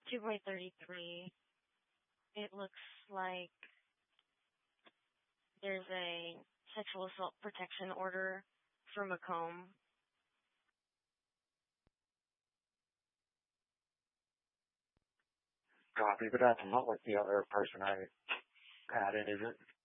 2.33. It looks like there's a sexual assault protection order for Macomb. Copy, but that's not like the other person I added, is it?